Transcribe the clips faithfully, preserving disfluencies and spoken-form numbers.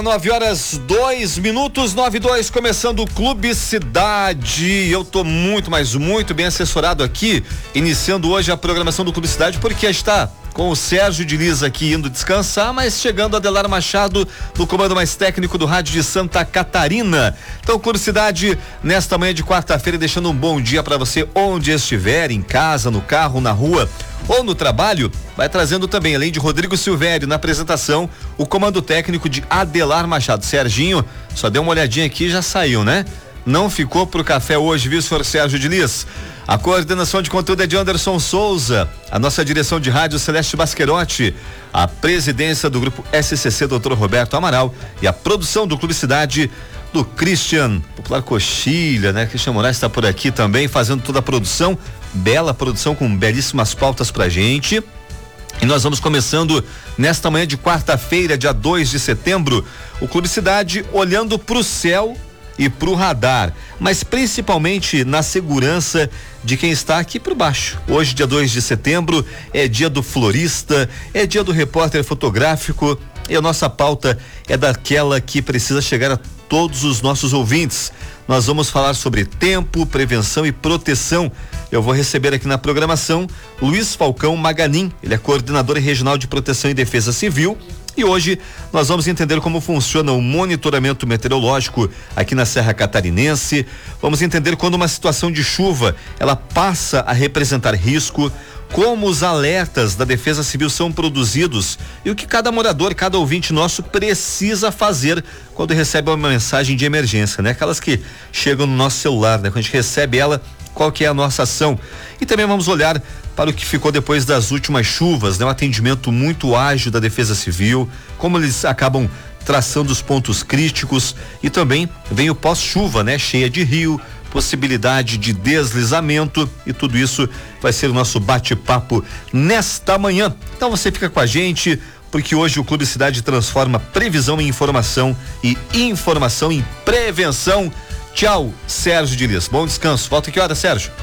nove horas, dois minutos, nove e dois, começando o Clube Cidade. Eu tô muito, mas muito bem assessorado aqui, iniciando hoje a programação do Clube Cidade, porque está com o Sérgio Diniz aqui indo descansar, mas chegando Adelar Machado no comando mais técnico do rádio de Santa Catarina. Então, Clube Cidade, nesta manhã de quarta-feira, deixando um bom dia para você onde estiver, em casa, no carro, na rua ou no trabalho, vai trazendo também, além de Rodrigo Silvério na apresentação, o comando técnico de Adelar Machado. Serginho, só deu uma olhadinha aqui e já saiu, né? Não ficou pro café hoje, viu, senhor Sérgio Diniz? A coordenação de conteúdo é de Anderson Souza, a nossa direção de rádio Celeste Basquerotti, a presidência do grupo S C C, doutor Roberto Amaral, e a produção do Clube Cidade do Christian, popular Coxilha, né? Christian Moraes está por aqui também, fazendo toda a produção, bela produção com belíssimas pautas pra gente. E nós vamos começando nesta manhã de quarta-feira, dia dois de setembro, o Clube Cidade olhando pro céu e pro radar, mas principalmente na segurança de quem está aqui por baixo. Hoje, dia dois de setembro, é dia do florista, é dia do repórter fotográfico, e a nossa pauta é daquela que precisa chegar a todos os nossos ouvintes. Nós vamos falar sobre tempo, prevenção e proteção. Eu vou receber aqui na programação Luiz Falcão Maganin, ele é coordenador regional de proteção e defesa civil. E hoje nós vamos entender como funciona o monitoramento meteorológico aqui na Serra Catarinense. Vamos entender quando uma situação de chuva ela passa a representar risco, como os alertas da Defesa Civil são produzidos e o que cada morador, cada ouvinte nosso precisa fazer quando recebe uma mensagem de emergência, né? Aquelas que chegam no nosso celular, né? Quando a gente recebe ela, qual que é a nossa ação? E também vamos olhar para o que ficou depois das últimas chuvas, né? Um atendimento muito ágil da Defesa Civil, como eles acabam traçando os pontos críticos, e também vem o pós-chuva, né? Cheia de rio, possibilidade de deslizamento, e tudo isso vai ser o nosso bate-papo nesta manhã. Então você fica com a gente, porque hoje o Clube Cidade transforma previsão em informação e informação em prevenção. Tchau, Sérgio Diniz. Bom descanso. Volta que hora, Sérgio?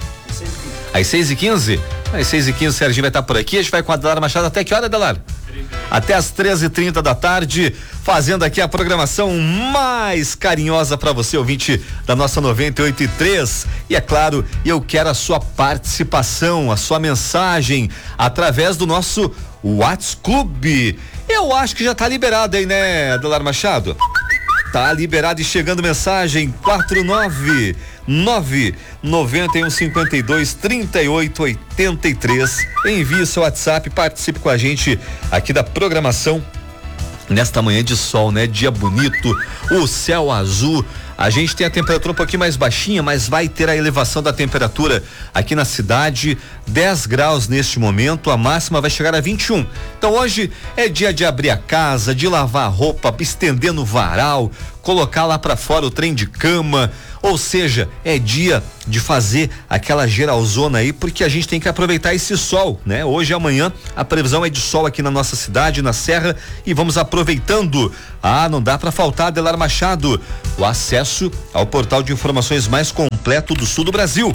Às seis e quinze? Às seis e quinze, o Serginho vai estar por aqui. A gente vai com a Adelar Machado até que hora, Adelar? Até às treze e trinta da tarde, fazendo aqui a programação mais carinhosa para você, ouvinte da nossa noventa e oito e três. E é claro, eu quero a sua participação, a sua mensagem através do nosso WhatsApp Clube. Eu acho que já tá liberado aí, né, Adelar Machado? Tá liberado e chegando mensagem quatro nove nove nove um cinco dois três oito oito três. Envie seu WhatsApp, participe com a gente aqui da programação nesta manhã de sol, né? Dia bonito, o céu azul. A gente tem a temperatura um pouquinho mais baixinha, mas vai ter a elevação da temperatura aqui na cidade, dez graus neste momento, a máxima vai chegar a vinte e um. Então hoje é dia de abrir a casa, de lavar a roupa, estender no varal, colocar lá para fora o trem de cama, ou seja, é dia de fazer aquela geralzona aí, porque a gente tem que aproveitar esse sol, né? Hoje e amanhã a previsão é de sol aqui na nossa cidade, na Serra, e vamos aproveitando. Ah, não dá para faltar, Adelar Machado, o acesso ao portal de informações mais completo do sul do Brasil,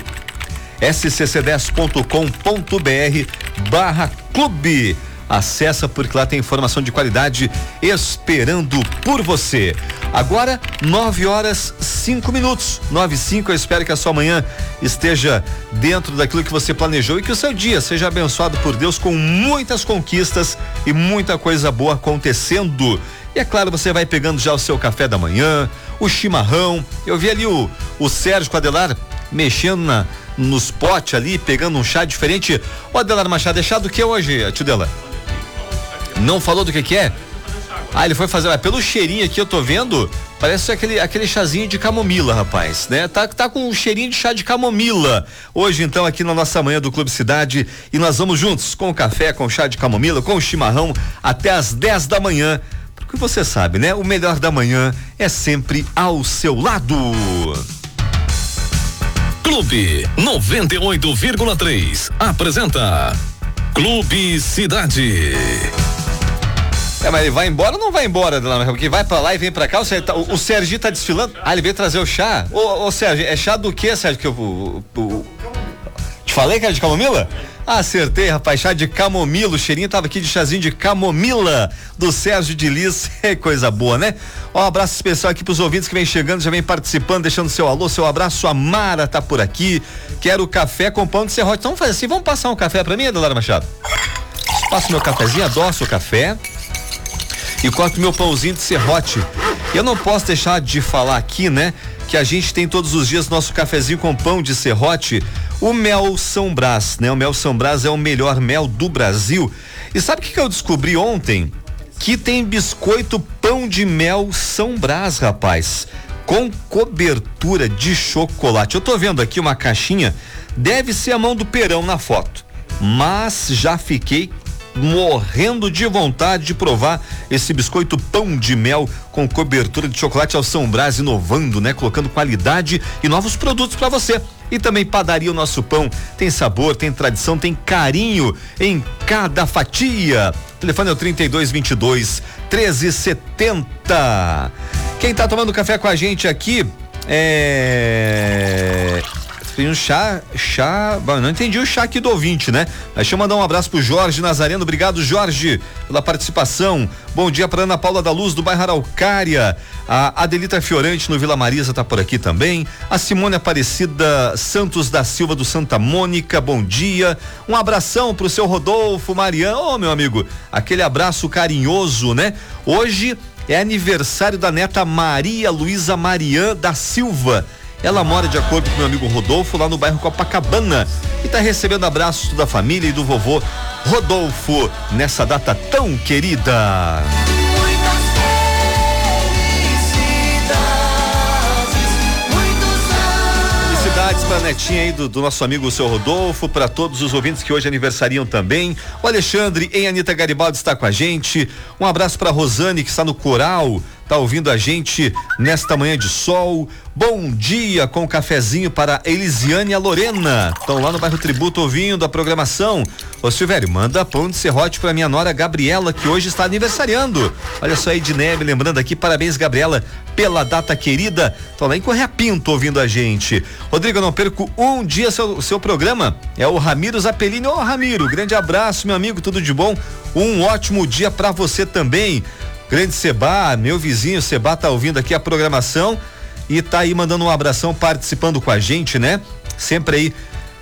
s c c dez ponto com ponto b r barra clube. Acessa, porque lá tem informação de qualidade esperando por você. Agora, nove horas, cinco minutos. nove e cinco, eu espero que a sua manhã esteja dentro daquilo que você planejou e que o seu dia seja abençoado por Deus com muitas conquistas e muita coisa boa acontecendo. E é claro, você vai pegando já o seu café da manhã, o chimarrão. Eu vi ali o, o Sérgio com a Adelar mexendo na, nos potes ali, pegando um chá diferente. Ô, Adelar Machado, é chá do que hoje, tio Dela? Não falou do que que é? Ah, ele foi fazer, mas pelo cheirinho aqui eu tô vendo, parece aquele, aquele chazinho de camomila, rapaz, né? Tá, tá com um cheirinho de chá de camomila. Hoje, então, aqui na nossa manhã do Clube Cidade, e nós vamos juntos com o café, com o chá de camomila, com o chimarrão, até às dez da manhã. Porque você sabe, né? O melhor da manhã é sempre ao seu lado. Clube noventa e oito vírgula três apresenta Clube Cidade. É, mas ele vai embora ou não vai embora, porque vai pra lá e vem pra cá, o, tá, o, o Serginho tá desfilando, ah, ele veio trazer o chá. Ô, ô Sérgio, é chá do que, Sérgio, que eu, o, o, te falei que era de camomila? Acertei, rapaz, chá de camomila, o cheirinho tava aqui de chazinho de camomila do Sérgio de Lis, é coisa boa, né? Ó, um abraço especial aqui pros ouvintes que vem chegando, já vem participando, deixando seu alô, seu abraço. A Mara tá por aqui, quero café com pão de serrote. Então vamos fazer assim, vamos passar um café pra mim, Adelara Machado? Passo meu cafezinho, adoço o café e corto meu pãozinho de serrote. Eu não posso deixar de falar aqui, né, que a gente tem todos os dias nosso cafezinho com pão de serrote, o mel São Brás, né? O mel São Brás é o melhor mel do Brasil. E sabe o que, que eu descobri ontem? Que tem biscoito pão de mel São Brás, rapaz, com cobertura de chocolate. Eu tô vendo aqui uma caixinha, deve ser a mão do Perão na foto, mas já fiquei morrendo de vontade de provar esse biscoito pão de mel com cobertura de chocolate ao São Brás, inovando, né? Colocando qualidade e novos produtos para você. E também Padaria o Nosso Pão, tem sabor, tem tradição, tem carinho em cada fatia. O telefone é o trinta e dois, vinte e dois, treze setenta. Quem tá tomando café com a gente aqui é... Tem um chá, chá, bom, não entendi o chá aqui do ouvinte, né? Mas deixa eu mandar um abraço pro Jorge Nazareno, obrigado Jorge pela participação. Bom dia pra Ana Paula da Luz do bairro Araucária, a Adelita Fiorante no Vila Marisa tá por aqui também, a Simone Aparecida Santos da Silva do Santa Mônica, bom dia, um abração pro seu Rodolfo Mariano, ô meu amigo, aquele abraço carinhoso, né? Hoje é aniversário da neta Maria Luísa Marian da Silva. Ela mora, de acordo com meu amigo Rodolfo, lá no bairro Copacabana e tá recebendo abraços da família e do vovô Rodolfo nessa data tão querida. Felicidades pra netinha aí do, do nosso amigo o seu Rodolfo, para todos os ouvintes que hoje aniversariam também. O Alexandre em Anitta Garibaldi está com a gente. Um abraço pra Rosane que está no coral, tá ouvindo a gente nesta manhã de sol. Bom dia com cafezinho para Elisiane e a Lorena. Estão lá no bairro Tributo ouvindo a programação. Ô Silvério, manda pão de serrote para minha nora Gabriela, que hoje está aniversariando. Olha só aí, Edneb, lembrando aqui, parabéns Gabriela pela data querida. Estão lá em Correia Pinto ouvindo a gente. Rodrigo, eu não perco um dia seu, seu programa. É o Ramiro Zappellini. Ô Ramiro, grande abraço, meu amigo, tudo de bom. Um ótimo dia para você também. Grande Seba, meu vizinho Seba tá ouvindo aqui a programação e tá aí mandando um abração, participando com a gente, né? Sempre aí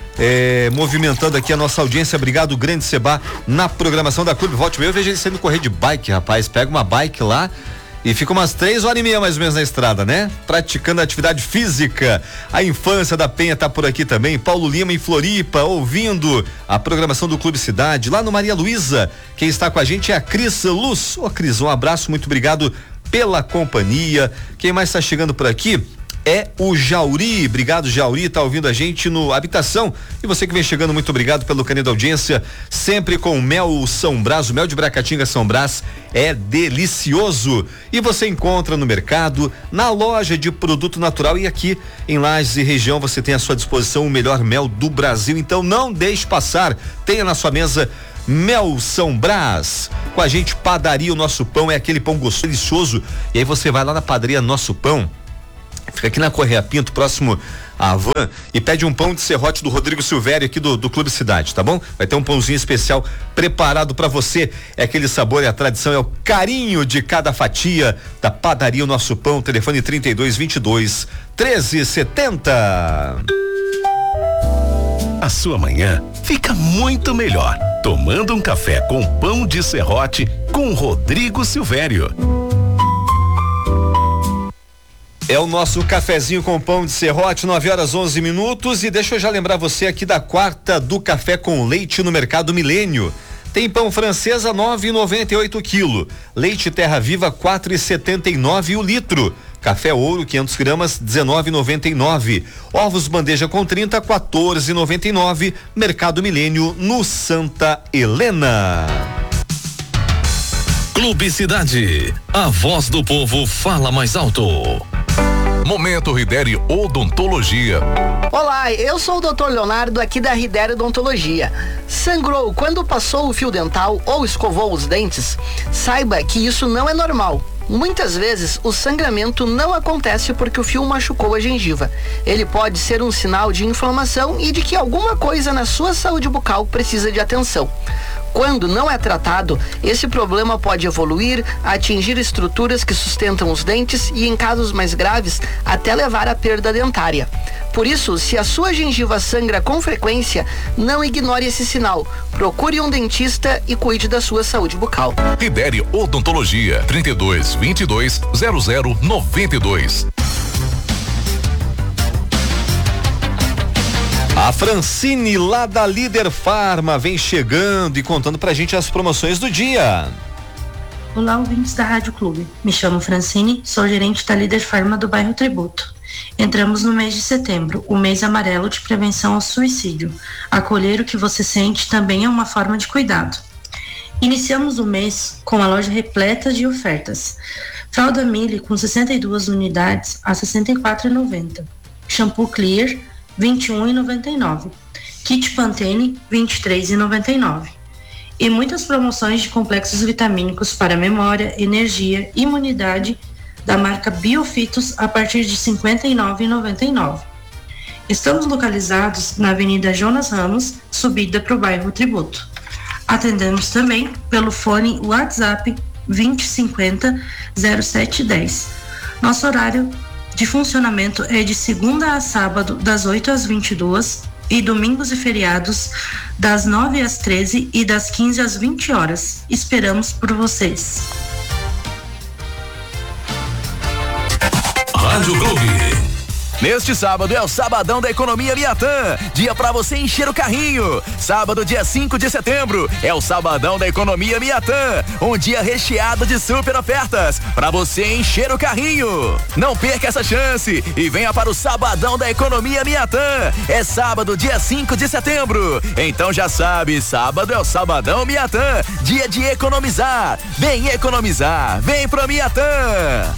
é, movimentando aqui a nossa audiência. Obrigado, grande Seba, na programação da Clube Volte. Eu vejo ele saindo correr de bike, rapaz. Pega uma bike lá e fica umas três horas e meia mais ou menos na estrada, né? Praticando atividade física. A infância da Penha tá por aqui também. Paulo Lima em Floripa, ouvindo a programação do Clube Cidade. Lá no Maria Luísa, quem está com a gente é a Cris Luz. Ô Cris, um abraço, muito obrigado pela companhia. Quem mais está chegando por aqui é o Jauri. Obrigado, Jauri, tá ouvindo a gente no Habitação. E você que vem chegando, muito obrigado pelo carinho da audiência, sempre com mel São Brás. O mel de Bracatinga São Brás é delicioso e você encontra no mercado, na loja de produto natural, e aqui em Lages e região você tem à sua disposição o melhor mel do Brasil. Então não deixe passar, tenha na sua mesa mel São Brás. Com a gente, Padaria o Nosso Pão, é aquele pão gostoso, delicioso. E aí você vai lá na Padaria Nosso Pão, fica aqui na Correia Pinto, próximo à Van, e pede um pão de serrote do Rodrigo Silvério aqui do, do Clube Cidade, tá bom? Vai ter um pãozinho especial preparado pra você. É aquele sabor e a tradição, é o carinho de cada fatia da Padaria o Nosso Pão. Telefone trinta e dois, vinte e dois, treze setenta. A sua manhã fica muito melhor tomando um café com pão de serrote com Rodrigo Silvério. É o nosso cafezinho com pão de serrote, nove horas onze minutos. E deixa eu já lembrar você aqui da quarta do café com leite no Mercado Milênio. Tem pão francesa nove e noventa e oito quilo, leite Terra Viva quatro e setenta e nove o litro, café Ouro quinhentos gramas dezenove e noventa e nove, ovos bandeja com trinta quatorze e noventa e nove. Mercado Milênio no Santa Helena. Clube Cidade, a voz do povo fala mais alto. Momento Ridere Odontologia. Olá, eu sou o doutor Leonardo aqui da Ridere Odontologia. Sangrou quando passou o fio dental ou escovou os dentes? Saiba que isso não é normal. Muitas vezes, o sangramento não acontece porque o fio machucou a gengiva. Ele pode ser um sinal de inflamação e de que alguma coisa na sua saúde bucal precisa de atenção. Quando não é tratado, esse problema pode evoluir, atingir estruturas que sustentam os dentes e, em casos mais graves, até levar à perda dentária. Por isso, se a sua gengiva sangra com frequência, não ignore esse sinal. Procure um dentista e cuide da sua saúde bucal. Ridere Odontologia, trinta e dois, vinte e dois, zero zero, noventa e dois. A Francine, lá da Líder Farma, vem chegando e contando pra gente as promoções do dia. Olá, ouvintes da Rádio Clube. Me chamo Francine, sou gerente da Líder Farma do bairro Tributo. Entramos no mês de setembro, o mês amarelo de prevenção ao suicídio. Acolher o que você sente também é uma forma de cuidado. Iniciamos o mês com a loja repleta de ofertas. Fralda Mille com sessenta e duas unidades a sessenta e quatro reais e noventa centavos. Shampoo Clear vinte e um reais e noventa e nove centavos. Kit Pantene vinte e três reais e noventa e nove centavos. E muitas promoções de complexos vitamínicos para memória, energia e imunidade da marca Biofitos a partir de cinquenta e nove reais e noventa e nove centavos. Estamos localizados na Avenida Jonas Ramos, subida para o bairro Tributo. Atendemos também pelo fone WhatsApp vinte cinquenta, zero sete dez. Nosso horário de funcionamento é de segunda a sábado, das oito às vinte e duas, e domingos e feriados, das nove às treze e das quinze às vinte horas. Esperamos por vocês. Rádio Clube. Neste sábado é o Sabadão da Economia Miatã, dia pra você encher o carrinho. Sábado, dia cinco de setembro, é o Sabadão da Economia Miatã, um dia recheado de super ofertas pra você encher o carrinho. Não perca essa chance e venha para o Sabadão da Economia Miatã. É sábado, dia cinco de setembro. Então já sabe, sábado é o Sabadão Miatã, dia de economizar. Vem economizar, vem pro Miatã.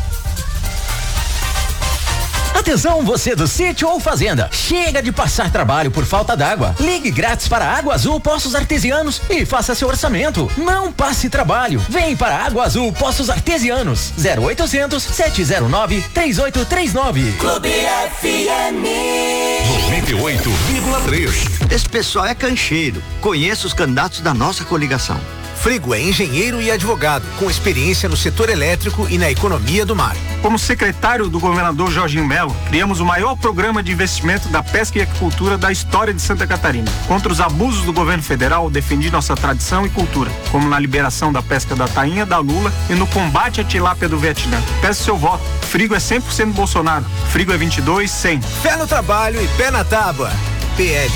Atenção, você do sítio ou fazenda. Chega de passar trabalho por falta d'água. Ligue grátis para a Água Azul Poços Artesianos e faça seu orçamento. Não passe trabalho. Vem para a Água Azul Poços Artesianos. zero oitocentos, sete zero nove, três oito três nove. Clube F M noventa e oito vírgula três. Esse pessoal é cancheiro. Conheço os candidatos da nossa coligação. Frigo é engenheiro e advogado, com experiência no setor elétrico e na economia do mar. Como secretário do governador Jorginho Melo, criamos o maior programa de investimento da pesca e aquicultura da história de Santa Catarina. Contra os abusos do governo federal, defendi nossa tradição e cultura, como na liberação da pesca da tainha, da lula e no combate à tilápia do Vietnã. Peço seu voto. Frigo é cem por cento Bolsonaro. Frigo é vinte e dois, cem. Fé no trabalho e pé na tábua. P L.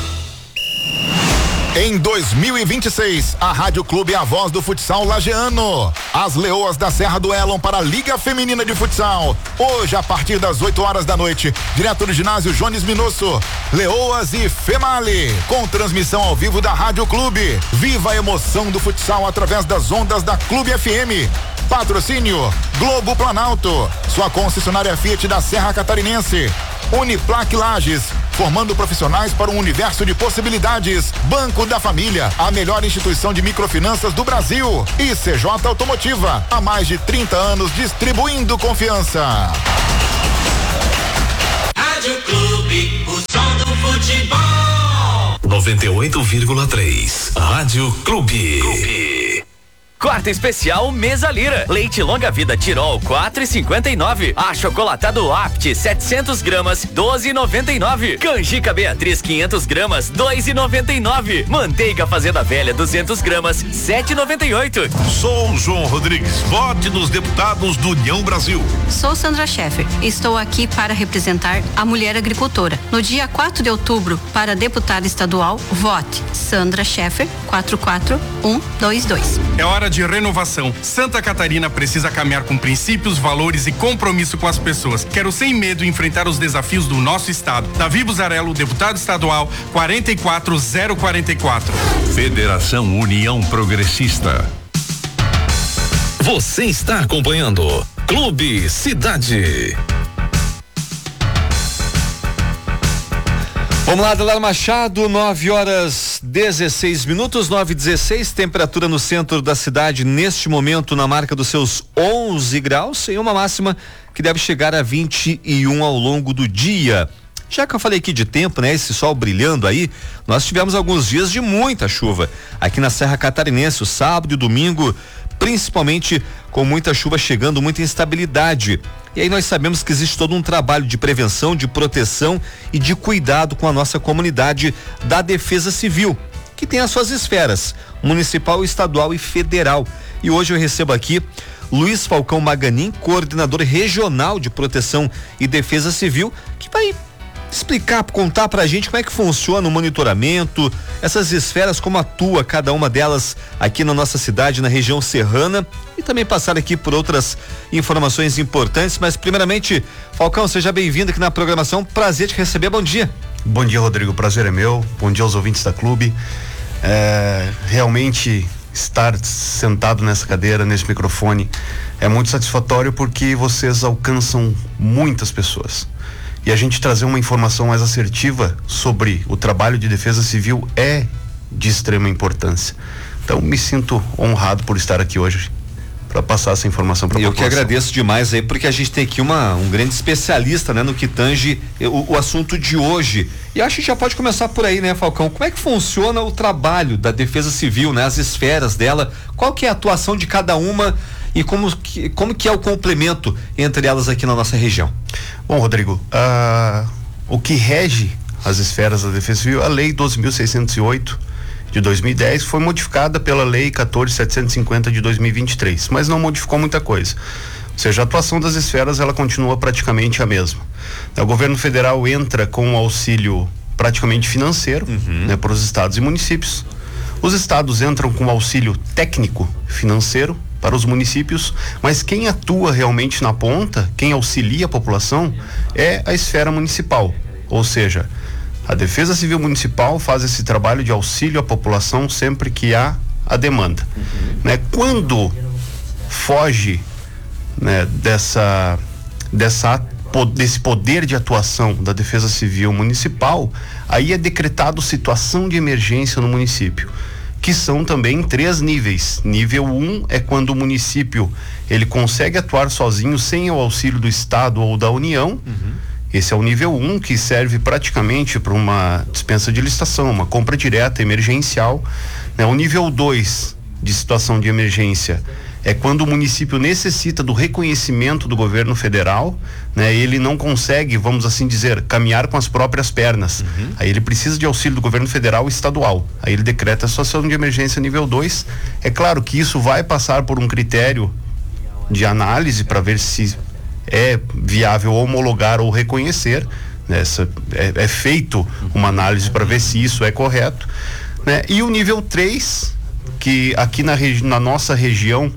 Em dois mil e vinte e seis, a Rádio Clube é a voz do futsal lajeano. As Leoas da Serra duelam para a Liga Feminina de Futsal. Hoje, a partir das oito horas da noite, direto do ginásio Jones Minosso. Leoas e Female, com transmissão ao vivo da Rádio Clube. Viva a emoção do futsal através das ondas da Clube F M. Patrocínio Globo Planalto, sua concessionária Fiat da Serra Catarinense. Uniplac Lages, formando profissionais para um universo de possibilidades. Banco da Família, a melhor instituição de microfinanças do Brasil. E C J Automotiva, há mais de trinta anos distribuindo confiança. Rádio Clube, o som do futebol. noventa e oito vírgula três. Rádio Clube. Clube. Quarta especial Mesa Lira. Leite longa vida Tirol quatro e cinquenta e nove. Achocolatado Apt setecentos gramas doze e noventa e nove. Canjica Beatriz quinhentos gramas dois e noventa e nove. Manteiga Fazenda Velha duzentos gramas sete e noventa e oito. Sou João Rodrigues. Vote nos deputados do União Brasil. Sou Sandra Scheffer. Estou aqui para representar a mulher agricultora. No dia quatro de outubro, para deputada estadual, vote Sandra Scheffer quatro quatro um dois dois. É hora de renovação. Santa Catarina precisa caminhar com princípios, valores e compromisso com as pessoas. Quero sem medo enfrentar os desafios do nosso estado. Davi Buzarello, deputado estadual, quarenta e quatro zero quarenta e quatro. Federação União Progressista. Você está acompanhando Clube Cidade. Vamos lá, Adelar Machado, nove horas dezesseis minutos, nove e dezesseis, temperatura no centro da cidade neste momento na marca dos seus onze graus, e uma máxima que deve chegar a vinte e um ao longo do dia. Já que eu falei aqui de tempo, né? Esse sol brilhando aí, nós tivemos alguns dias de muita chuva aqui na Serra Catarinense, o sábado e domingo, principalmente com muita chuva chegando, muita instabilidade. E aí nós sabemos que existe todo um trabalho de prevenção, de proteção e de cuidado com a nossa comunidade da Defesa Civil, que tem as suas esferas, municipal, estadual e federal. E hoje eu recebo aqui Luiz Falcão Maganin, coordenador regional de proteção e defesa civil, que vai explicar, contar pra gente como é que funciona o monitoramento, essas esferas, como atua cada uma delas aqui na nossa cidade, na região serrana, e também passar aqui por outras informações importantes. Mas primeiramente, Falcão, seja bem-vindo aqui na programação, prazer te receber, bom dia. Bom dia, Rodrigo, prazer é meu, bom dia aos ouvintes da Clube. É, realmente estar sentado nessa cadeira, nesse microfone, é muito satisfatório porque vocês alcançam muitas pessoas. E a gente trazer uma informação mais assertiva sobre o trabalho de defesa civil é de extrema importância. Então me sinto honrado por estar aqui hoje para passar essa informação para a população. Eu que agradeço demais aí, porque a gente tem aqui uma, um grande especialista, né, no que tange o, o assunto de hoje. E acho que já pode começar por aí, né, Falcão? Como é que funciona o trabalho da Defesa Civil, né? As esferas dela, qual que é a atuação de cada uma e como que, como que é o complemento entre elas aqui na nossa região? Bom, Rodrigo, uh, o que rege as esferas da Defesa Civil, a Lei doze mil seiscentos e oito de dois mil e dez foi modificada pela Lei quatorze mil setecentos e cinquenta de dois mil e vinte e três, mas não modificou muita coisa. Ou seja, a atuação das esferas ela continua praticamente a mesma. O governo federal entra com um auxílio praticamente financeiro, uhum, né, para os estados e municípios. Os estados entram com auxílio técnico financeiro para os municípios, mas quem atua realmente na ponta, quem auxilia a população, é a esfera municipal. Ou seja, a Defesa Civil Municipal faz esse trabalho de auxílio à população sempre que há a demanda. Uhum. Né? Quando foge, né, dessa, dessa, desse poder de atuação da Defesa Civil Municipal, aí é decretado situação de emergência no município, que são também três níveis. Nível um é quando o município ele consegue atuar sozinho sem o auxílio do Estado ou da União. Uhum. Esse é o nível um, que serve praticamente para uma dispensa de licitação, uma compra direta emergencial. Né? O nível dois de situação de emergência é quando o município necessita do reconhecimento do governo federal, né? Ele não consegue, vamos assim dizer, caminhar com as próprias pernas. Uhum. Aí ele precisa de auxílio do governo federal e estadual. Aí ele decreta a situação de emergência nível dois. É claro que isso vai passar por um critério de análise para ver se é viável homologar ou reconhecer. Essa, é, é feito uma análise para ver se isso é correto, né? E o nível três, que aqui na, regi- na nossa região,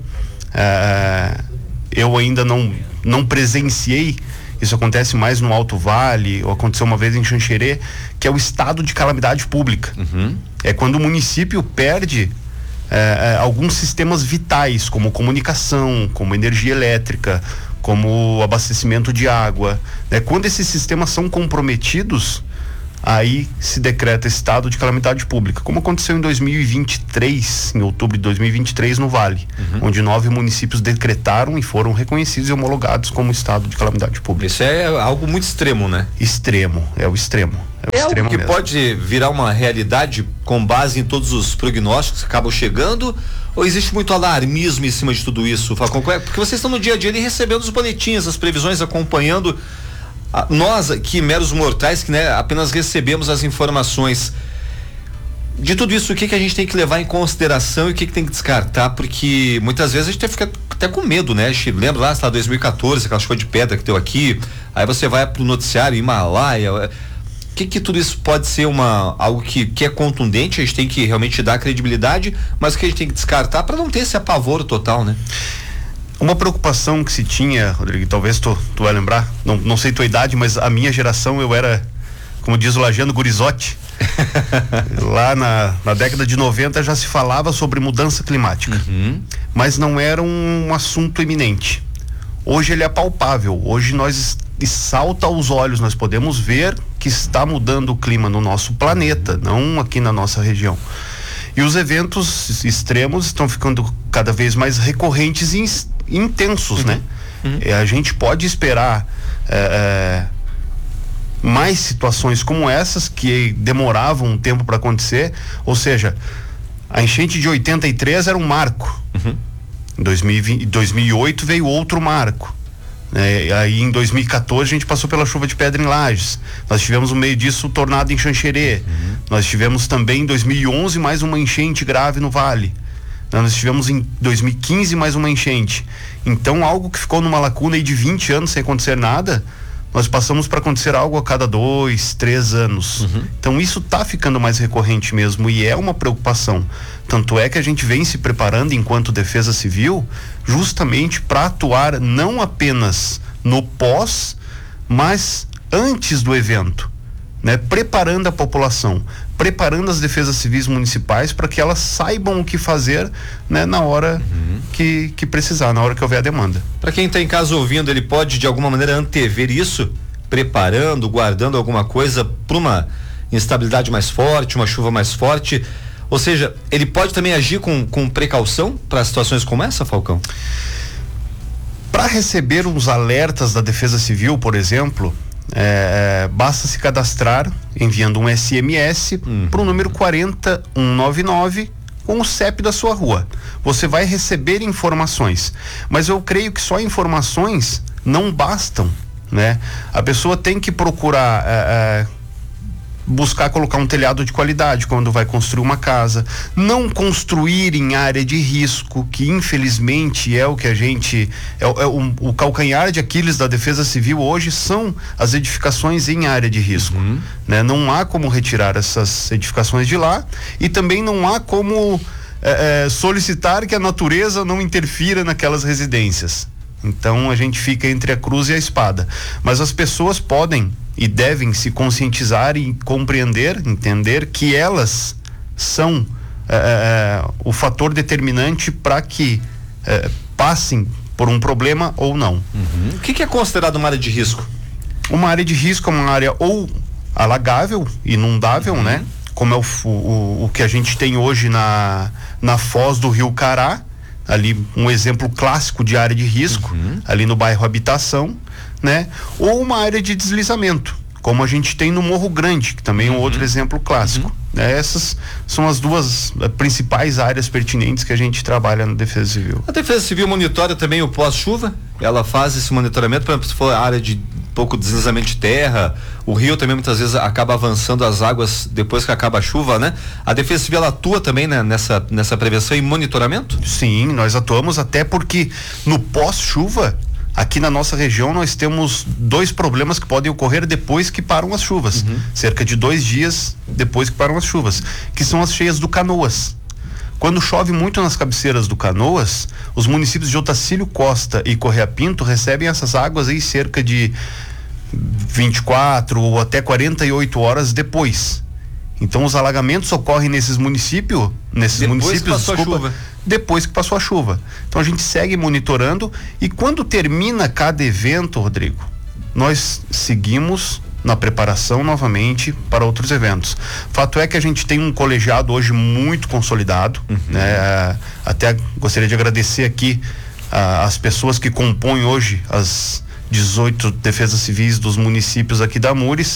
Uh, eu ainda não, não presenciei, isso acontece mais no Alto Vale, ou aconteceu uma vez em Xanxerê, que é o estado de calamidade pública. Uhum. É quando o município perde uh, uh, alguns sistemas vitais, como comunicação, como energia elétrica, como abastecimento de água, né? Quando esses sistemas são comprometidos, aí se decreta estado de calamidade pública, como aconteceu em dois mil e vinte e três, em outubro de dois mil e vinte e três, no Vale, uhum, onde nove municípios decretaram e foram reconhecidos e homologados como estado de calamidade pública. Isso é algo muito extremo, né? Extremo, é o extremo. É, o é extremo algo que mesmo. Pode virar uma realidade com base em todos os prognósticos que acabam chegando, ou existe muito alarmismo em cima de tudo isso, Falcão? Porque vocês estão no dia a dia ali recebendo os boletins, as previsões, acompanhando. Ah, nós aqui, meros mortais, que, né, apenas recebemos as informações de tudo isso. O que que a gente tem que levar em consideração e o que que tem que descartar? Porque muitas vezes a gente fica até com medo, né? A gente lembra lá, lá dois mil e quatorze, aquela chuva de pedra que deu aqui, aí você vai pro noticiário Himalaia. O que que tudo isso pode ser uma, algo que, que é contundente? A gente tem que realmente dar credibilidade, mas o que a gente tem que descartar para não ter esse apavoro total, né? Uma preocupação que se tinha, Rodrigo, talvez tu, tu vai lembrar, não, não sei tua idade, mas a minha geração, eu era, como diz o lajeano, gurizote. Lá na, na década de noventa já se falava sobre mudança climática, uhum, mas não era um, um assunto eminente. Hoje ele é palpável. Hoje nós salta aos olhos, nós podemos ver que está mudando o clima no nosso planeta, não aqui na nossa região. E os eventos extremos estão ficando cada vez mais recorrentes e intensos, uhum. né? Uhum. E a gente pode esperar é, mais situações como essas que demoravam um tempo para acontecer, ou seja, a enchente de oitenta e três era um marco. Uhum. Em dois mil e vinte, dois mil e oito veio outro marco. É, aí em dois mil e quatorze a gente passou pela chuva de pedra em Lages. Nós tivemos no meio disso o tornado em Xanxerê. Uhum. Nós tivemos também em dois mil e onze mais uma enchente grave no Vale. Nós tivemos em dois mil e quinze mais uma enchente. Então algo que ficou numa lacuna aí de vinte anos sem acontecer nada, nós passamos para acontecer algo a cada dois, três anos. Uhum. Então isso está ficando mais recorrente mesmo e é uma preocupação. Tanto é que a gente vem se preparando enquanto Defesa Civil justamente para atuar não apenas no pós, mas antes do evento, né? Preparando a população, preparando as defesas civis municipais para que elas saibam o que fazer, né, na hora uhum. que, que precisar, na hora que houver a demanda. Para quem está em casa ouvindo, ele pode de alguma maneira antever isso, preparando, guardando alguma coisa para uma instabilidade mais forte, uma chuva mais forte. Ou seja, ele pode também agir com, com precaução para situações como essa, Falcão? Para receber os alertas da Defesa Civil, por exemplo, é, basta se cadastrar enviando um S M S uhum. para o número quarenta e um noventa e nove com o C E P da sua rua. Você vai receber informações, mas eu creio que só informações não bastam, né? A pessoa tem que procurar é, é, buscar colocar um telhado de qualidade quando vai construir uma casa, não construir em área de risco, que infelizmente é o que a gente é, é o, o calcanhar de Aquiles da Defesa Civil hoje são as edificações em área de risco, uhum. né? Não há como retirar essas edificações de lá e também não há como é, é, solicitar que a natureza não interfira naquelas residências. Então a gente fica entre a cruz e a espada, mas as pessoas podem e devem se conscientizar e compreender, entender que elas são é, o fator determinante para que é, passem por um problema ou não. Uhum. O que, que é considerado uma área de risco? Uma área de risco é uma área ou alagável, inundável, uhum. né? Como é o, o, o que a gente tem hoje na, na foz do Rio Cará, ali um exemplo clássico de área de risco, uhum. ali no bairro Habitação, né? Ou uma área de deslizamento, como a gente tem no Morro Grande, que também é um uhum. outro exemplo clássico. Uhum. Né? Essas são as duas uh, principais áreas pertinentes que a gente trabalha na Defesa Civil. A Defesa Civil monitora também o pós-chuva? Ela faz esse monitoramento, por exemplo, se for área de pouco deslizamento de terra, o rio também muitas vezes acaba avançando as águas depois que acaba a chuva, né? A Defesa Civil ela atua também, né, nessa, nessa prevenção e monitoramento? Sim, nós atuamos até porque no pós-chuva, aqui na nossa região nós temos dois problemas que podem ocorrer depois que param as chuvas, uhum. cerca de dois dias depois que param as chuvas, que são as cheias do Canoas. Quando chove muito nas cabeceiras do Canoas, os municípios de Otacílio Costa e Correia Pinto recebem essas águas aí cerca de vinte e quatro ou até quarenta e oito horas depois. Então os alagamentos ocorrem nesses municípios, nesses depois municípios, que desculpa, a chuva. depois que passou a chuva. Então a gente segue monitorando e quando termina cada evento, Rodrigo, nós seguimos na preparação novamente para outros eventos. Fato é que a gente tem um colegiado hoje muito consolidado, uhum. né? Até gostaria de agradecer aqui uh, as pessoas que compõem hoje as dezoito defesas civis dos municípios aqui da Mures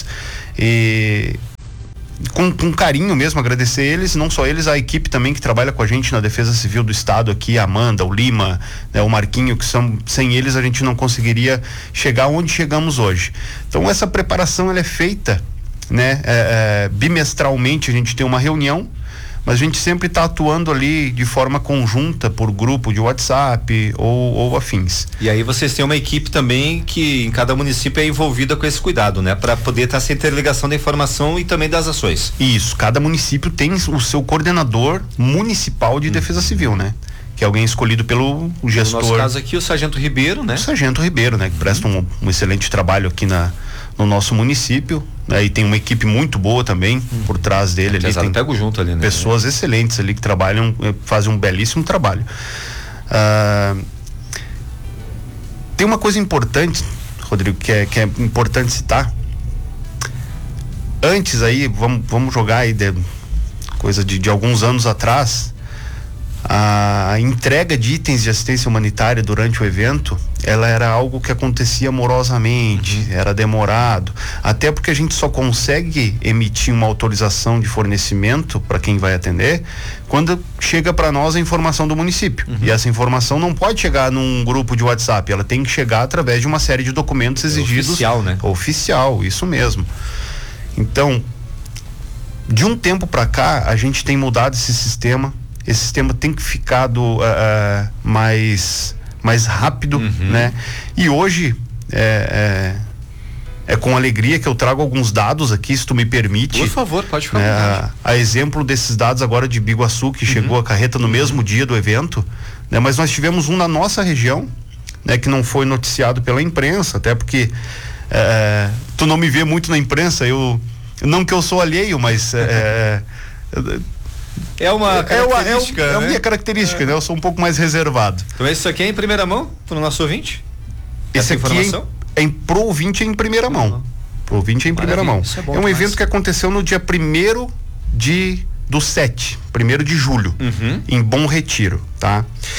e Com, com carinho mesmo, agradecer eles, não só eles, a equipe também que trabalha com a gente na Defesa Civil do Estado aqui, a Amanda, o Lima, né, o Marquinho, que são, sem eles a gente não conseguiria chegar onde chegamos hoje. Então essa preparação ela é feita, né, é, é, bimestralmente a gente tem uma reunião, mas a gente sempre está atuando ali de forma conjunta por grupo de WhatsApp ou, ou afins. E aí vocês têm uma equipe também que em cada município é envolvida com esse cuidado, né? Para poder estar tá essa interligação da informação e também das ações. Isso, cada município tem o seu coordenador municipal de hum. defesa civil, né? Que é alguém escolhido pelo gestor. No nosso caso aqui, o Sargento Ribeiro, né? O Sargento Ribeiro, né? Que presta um, um excelente trabalho aqui na, no nosso município, né? E tem uma equipe muito boa também hum. por trás dele. É, ali tem pego junto ali, né? Pessoas é. excelentes ali que trabalham, fazem um belíssimo trabalho. Ah, tem uma coisa importante, Rodrigo, que é, que é importante citar. Antes aí, vamos, vamos jogar aí de, coisa de, de alguns anos atrás, a entrega de itens de assistência humanitária durante o evento, ela era algo que acontecia morosamente, uhum. era demorado, até porque a gente só consegue emitir uma autorização de fornecimento para quem vai atender quando chega para nós a informação do município, uhum. e essa informação não pode chegar num grupo de WhatsApp, ela tem que chegar através de uma série de documentos exigidos. É oficial, né? Oficial, isso mesmo. Então, de um tempo para cá, a gente tem mudado esse sistema. Esse sistema tem ficado uh, mais, mais rápido, uhum. né? E hoje é, é, é com alegria que eu trago alguns dados aqui, se tu me permite. Por favor, pode falar. É, a, a exemplo desses dados agora de Biguaçu, que uhum. chegou a carreta no uhum. mesmo dia do evento, né? Mas nós tivemos um na nossa região, né? Que não foi noticiado pela imprensa, até porque é, tu não me vê muito na imprensa, eu não que eu sou alheio, mas é, É uma característica, é, é, é, né? é a minha característica, é. né? Eu sou um pouco mais reservado. Então isso aqui é em primeira mão para o nosso ouvinte? Esse Essa aqui informação? é, em, é em pro ouvinte é em primeira mão. Uhum. Pro ouvinte é em Maravilha, primeira mão. É, bom, é um mas... evento que aconteceu no dia primeiro de do sete, primeiro de julho, uhum. em Bom Retiro, tá?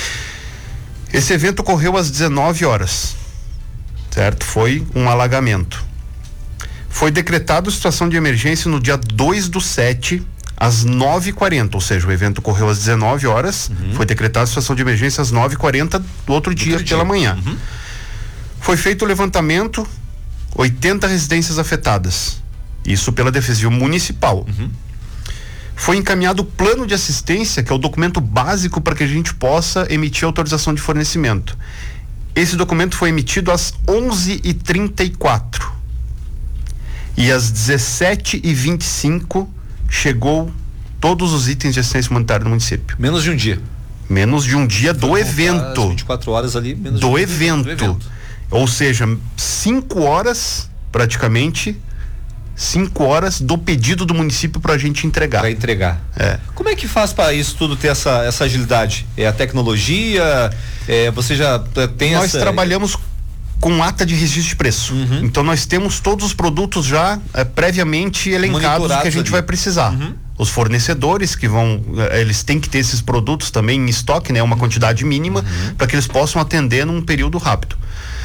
Esse evento ocorreu às dezenove horas, certo? Foi um alagamento. Foi decretado situação de emergência no dia dois do sete, às nove e quarenta, ou seja, o evento ocorreu às dezenove horas, uhum. foi decretada situação de emergência às nove e quarenta do outro do dia, outro pela dia. manhã. Uhum. Foi feito o levantamento, oitenta residências afetadas, isso pela Defesa Civil Municipal. Uhum. Foi encaminhado o plano de assistência, que é o documento básico para que a gente possa emitir autorização de fornecimento. Esse documento foi emitido às onze e trinta e quatro. E às dezessete e vinte e cinco chegou todos os itens de assistência humanitária do município. Menos de um dia. Menos de um dia do evento. vinte e quatro horas ali, menos do, de um evento. dia do evento. Ou seja, cinco horas, praticamente, cinco horas do pedido do município para a gente entregar. Para entregar. É. Como é que faz para isso tudo ter essa, essa agilidade? É a tecnologia? É, você já tem Nós essa... trabalhamos com ata de registro de preço. Uhum. Então nós temos todos os produtos já é, previamente elencados que a gente ali. vai precisar. Uhum. Os fornecedores que vão, eles têm que ter esses produtos também em estoque, né? Uma quantidade mínima, uhum. para que eles possam atender num período rápido.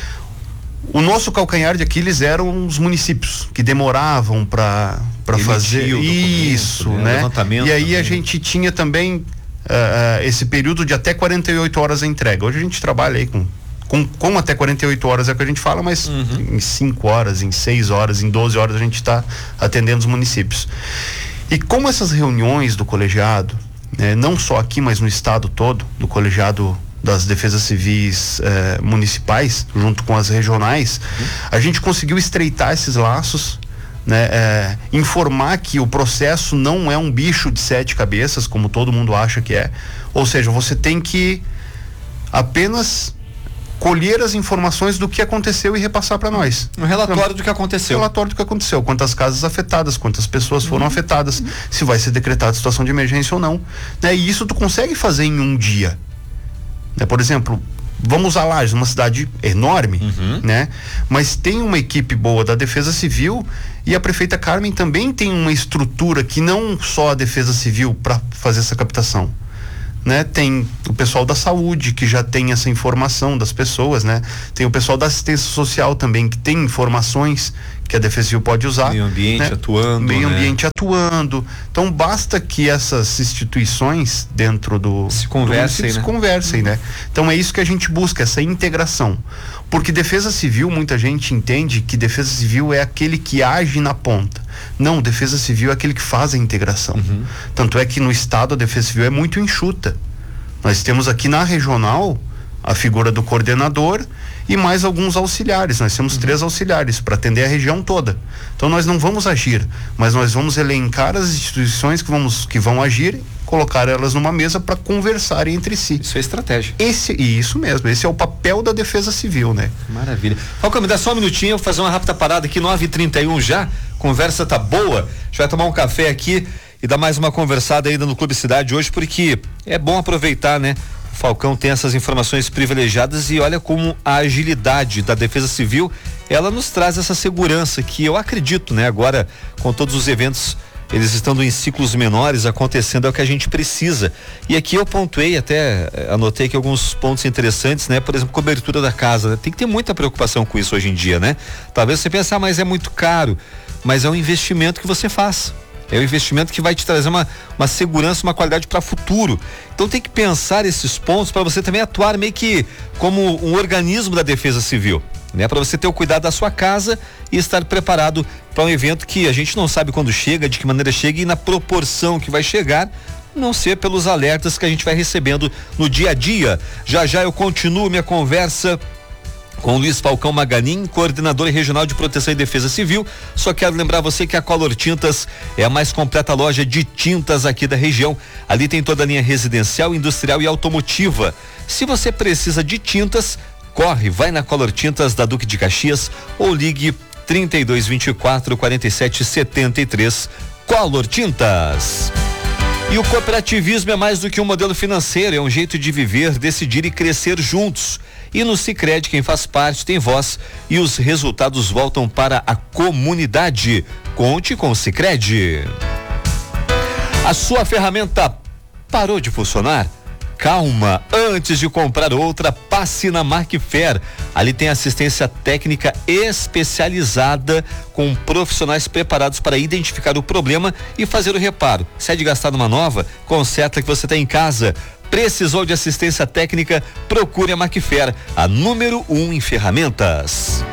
O nosso calcanhar de Aquiles eram os municípios que demoravam para para fazer isso, né? Levantamento e aí também. A gente tinha também uh, uh, esse período de até quarenta e oito horas a entrega. Hoje a gente trabalha aí com Com, com até quarenta e oito horas é o que a gente fala, mas uhum. em cinco horas, em seis horas, em doze horas a gente está atendendo os municípios. E como essas reuniões do colegiado, né, não só aqui, mas no estado todo, do colegiado das defesas civis eh, municipais, junto com as regionais, uhum. a gente conseguiu estreitar esses laços, né, eh, informar que o processo não é um bicho de sete cabeças, como todo mundo acha que é. Ou seja, você tem que apenas colher as informações do que aconteceu e repassar para nós. Um relatório então, do que aconteceu. Um relatório do que aconteceu, quantas casas afetadas, quantas pessoas foram uhum. afetadas, uhum. se vai ser decretada situação de emergência ou não, né? E isso tu consegue fazer em um dia, né? Por exemplo, vamos a Lages, uma cidade enorme, uhum. né? Mas tem uma equipe boa da Defesa Civil e a prefeita Carmen também tem uma estrutura que não só a Defesa Civil para fazer essa captação. Né? Tem o pessoal da saúde que já tem essa informação das pessoas, né? Tem o pessoal da assistência social também que tem informações que a Defesa Civil pode usar. Meio ambiente, né? atuando. Meio né? ambiente atuando. Então basta que essas instituições dentro do se conversem, do, né? se conversem, né? Então é isso que a gente busca, essa integração. Porque Defesa Civil, muita gente entende que Defesa Civil é aquele que age na ponta. Não, Defesa Civil é aquele que faz a integração. Uhum. Tanto é que no estado a Defesa Civil é muito enxuta. Nós temos aqui na regional a figura do coordenador e mais alguns auxiliares. Nós temos uhum. três auxiliares para atender a região toda. Então nós não vamos agir, mas nós vamos elencar as instituições que, vamos, que vão agir, colocar elas numa mesa para conversarem entre si. Isso é estratégia. Esse, e isso mesmo, esse é o papel da Defesa Civil, né? Maravilha. Falcão, me dá só um minutinho, eu vou fazer uma rápida parada aqui, nove e trinta e um já, conversa tá boa, a gente vai tomar um café aqui e dar mais uma conversada ainda no Clube Cidade hoje, porque é bom aproveitar, né? Falcão tem essas informações privilegiadas e olha como a agilidade da Defesa Civil, ela nos traz essa segurança que eu acredito, né? Agora, com todos os eventos, eles estando em ciclos menores acontecendo, é o que a gente precisa. E aqui eu pontuei, até anotei aqui alguns pontos interessantes, né? Por exemplo, cobertura da casa, né? Tem que ter muita preocupação com isso hoje em dia, né? Talvez você pense, ah, mas é muito caro, mas é um investimento que você faz. É um investimento que vai te trazer uma, uma segurança, uma qualidade para o futuro. Então tem que pensar esses pontos para você também atuar meio que como um organismo da Defesa Civil, né? Para você ter o cuidado da sua casa e estar preparado para um evento que a gente não sabe quando chega, de que maneira chega e na proporção que vai chegar, não ser pelos alertas que a gente vai recebendo no dia a dia. Já já eu continuo minha conversa com Luiz Falcão Maganin, coordenador regional de Proteção e Defesa Civil. Só quero lembrar você que a Color Tintas é a mais completa loja de tintas aqui da região. Ali tem toda a linha residencial, industrial e automotiva. Se você precisa de tintas, corre, vai na Color Tintas da Duque de Caxias ou ligue trinta e dois, vinte e quatro, quarenta e sete, setenta e três. Color Tintas. E o cooperativismo é mais do que um modelo financeiro, é um jeito de viver, decidir e crescer juntos. E no Sicredi, quem faz parte tem voz e os resultados voltam para a comunidade. Conte com o Sicredi. A sua ferramenta parou de funcionar? Calma, antes de comprar outra, passe na Macfer. Ali tem assistência técnica especializada com profissionais preparados para identificar o problema e fazer o reparo. Se é de gastar numa nova, conserta que você tem em casa. Precisou de assistência técnica? Procure a Macfer, a número um em ferramentas.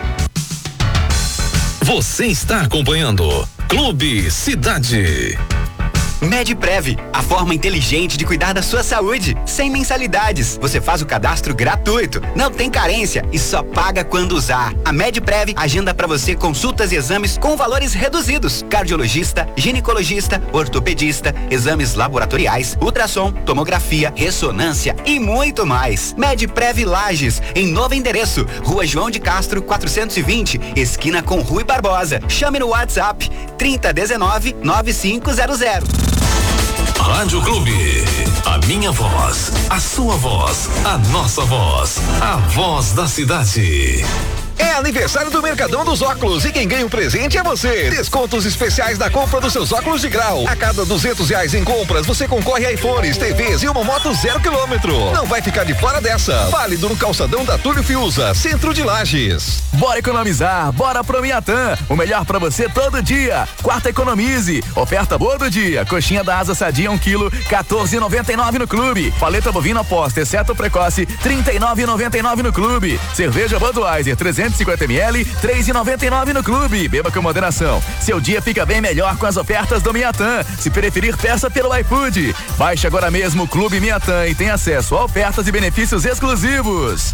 Você está acompanhando Clube Cidade. Medprev, a forma inteligente de cuidar da sua saúde, sem mensalidades. Você faz o cadastro gratuito, não tem carência e só paga quando usar. A Medprev agenda para você consultas e exames com valores reduzidos. Cardiologista, ginecologista, ortopedista, exames laboratoriais, ultrassom, tomografia, ressonância e muito mais. Medprev Lages, em novo endereço, Rua João de Castro, quatrocentos e vinte, esquina com Rui Barbosa. Chame no WhatsApp trinta, dezenove, noventa e cinco zero zero. Rádio Clube, a minha voz, a sua voz, a nossa voz, a voz da cidade. É aniversário do Mercadão dos Óculos e quem ganha um presente é você. Descontos especiais na compra dos seus óculos de grau. A cada duzentos reais em compras, você concorre a iPhones, T Vs e uma moto zero quilômetro. Não vai ficar de fora dessa. Válido no calçadão da Túlio Fiuza, centro de Lages. Bora economizar, bora pro Miatã. O melhor pra você todo dia. Quarta economize. Oferta boa do dia. Coxinha da asa sadia um quilo, quatorze e noventa e nove no clube. Paleta bovina posta, exceto precoce, trinta e nove e noventa e nove no clube. Cerveja Budweiser, trezentos e cinquenta mililitros, três e noventa e nove no clube. Beba com moderação. Seu dia fica bem melhor com as ofertas do Miatã. Se preferir, peça pelo iFood. Baixe agora mesmo o Clube Miatã e tem acesso a ofertas e benefícios exclusivos.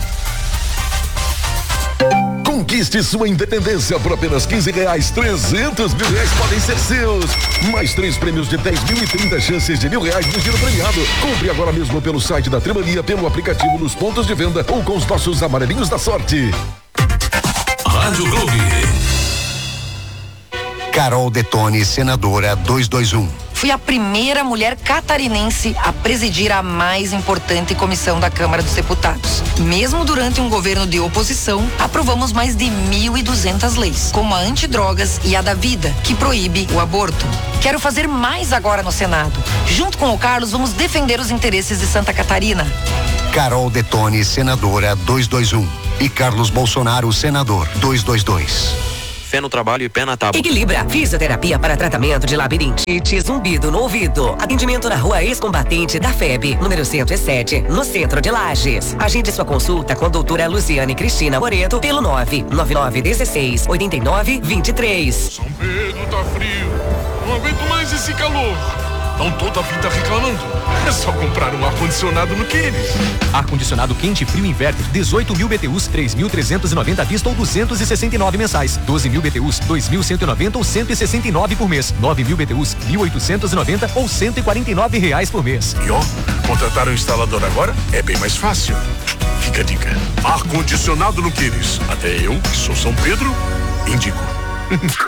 Conquiste sua independência por apenas quinze reais. trezentos mil reais podem ser seus. Mais três prêmios de dez mil e trinta chances de mil reais no giro premiado. Compre agora mesmo pelo site da Trimania, pelo aplicativo nos pontos de venda ou com os nossos amarelinhos da sorte. Rádio Clube. Carol Detone, senadora duzentos e vinte e um. Fui a primeira mulher catarinense a presidir a mais importante comissão da Câmara dos Deputados. Mesmo durante um governo de oposição, aprovamos mais de mil e duzentas leis, como a antidrogas e a da vida, que proíbe o aborto. Quero fazer mais agora no Senado. Junto com o Carlos, vamos defender os interesses de Santa Catarina. Carol Detone, senadora duzentos e vinte e um. E Carlos Bolsonaro, senador duzentos e vinte e dois. Fé no trabalho e pé na tábua. Equilibra, fisioterapia para tratamento de labirintite, zumbido no ouvido. Atendimento na Rua Ex-Combatente da F E B, número cento e sete, no centro de Lages. Agende sua consulta com a doutora Luciane Cristina Moreto pelo nove nove nove um seis, oito nove dois três. São Pedro tá frio, não aguento mais esse calor. Estão toda a vida reclamando. É só comprar um ar-condicionado no Queires. Ar-condicionado quente e frio inverter, dezoito mil B T Us, três mil trezentos e noventa à vista ou duzentos e sessenta e nove mensais. doze mil B T Us, dois mil cento e noventa ou cento e sessenta e nove por mês. nove mil B T Us, mil oitocentos e noventa ou cento e quarenta e nove reais por mês. E ó, contratar um instalador agora é bem mais fácil. Fica a dica. Ar-condicionado no Queires. Até eu, que sou São Pedro, indico.